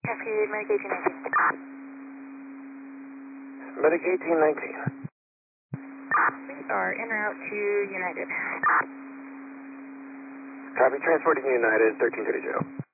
Cascade, Medic 1819. Medic 1819. We are en route to United. Copy, transporting United 1332.